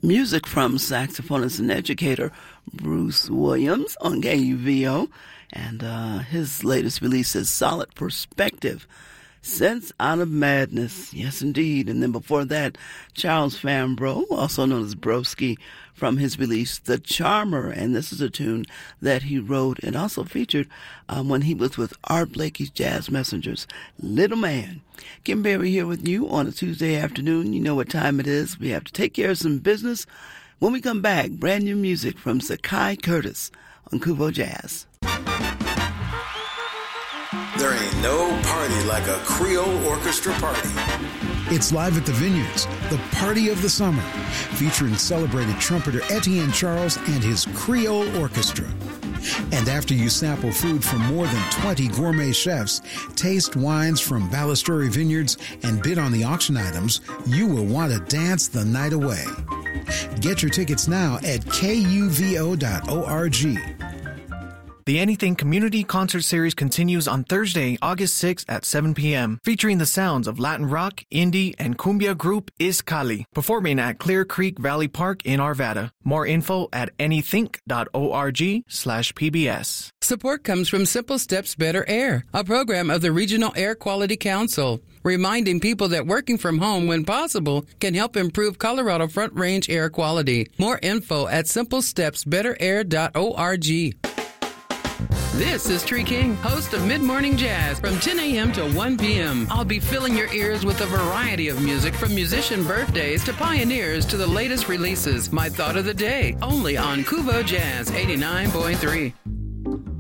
Music from saxophonist and educator Bruce Williams on KUVO, and his latest release is Solid Perspective, Sense Out of Madness. Yes, indeed. And then before that, Charles Fambro, also known as Broski, from his release, The Charmer. And this is a tune that he wrote and also featured when he was with Art Blakey's Jazz Messengers, Little Man. Kim Berry here with you on a Tuesday afternoon. You know what time it is. We have to take care of some business. When we come back, brand new music from Zakai Curtis on KUVO Jazz. There ain't no party like a Creole orchestra party. It's live at the Vineyards, the party of the summer, featuring celebrated trumpeter Etienne Charles and his Creole Orchestra. And after you sample food from more than 20 gourmet chefs, taste wines from Ballasturi Vineyards, and bid on the auction items, you will want to dance the night away. Get your tickets now at kuvo.org. The Anything Community Concert Series continues on Thursday, August 6th at 7 p.m., featuring the sounds of Latin rock, indie, and cumbia group Iskali, performing at Clear Creek Valley Park in Arvada. More info at anythink.org/PBS. Support comes from Simple Steps Better Air, a program of the Regional Air Quality Council, reminding people that working from home when possible can help improve Colorado Front Range air quality. More info at simplestepsbetterair.org. This is Tree King, host of Mid-Morning Jazz from 10 a.m. to 1 p.m. I'll be filling your ears with a variety of music from musician birthdays to pioneers to the latest releases. My thought of the day, only on KUVO Jazz 89.3.